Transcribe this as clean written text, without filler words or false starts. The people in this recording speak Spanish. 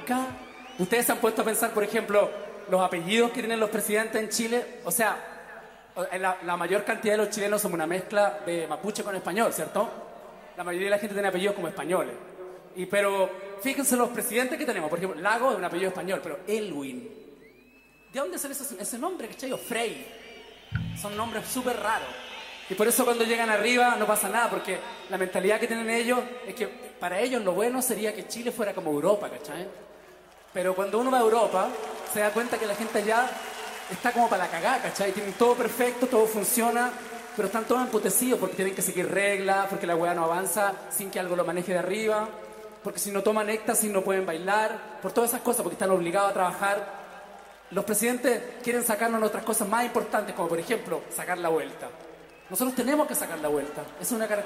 mezcla. Ustedes se han puesto a pensar, por ejemplo, los apellidos que tienen los presidentes en Chile. O sea, la mayor cantidad de los chilenos somos una mezcla de mapuche con español, ¿cierto? La mayoría de la gente tiene apellidos como españoles. Pero fíjense los presidentes que tenemos. Por ejemplo, Lago es un apellido español, pero Elwin. ¿De dónde sale ese nombre, cachai? O Frey. Son nombres súper raros. Y por eso cuando llegan arriba no pasa nada, porque la mentalidad que tienen ellos es que para ellos lo bueno sería que Chile fuera como Europa, ¿cachai? Pero cuando uno va a Europa, se da cuenta que la gente allá está como para la cagada, ¿cachai? Tienen todo perfecto, todo funciona, pero están todos emputecidos porque tienen que seguir reglas, porque la weá no avanza sin que algo lo maneje de arriba, porque si no toman éxtasis no pueden bailar, por todas esas cosas, porque están obligados a trabajar. Los presidentes quieren sacarnos otras cosas más importantes, como por ejemplo, sacar la vuelta. Nosotros tenemos que sacar la vuelta. Es una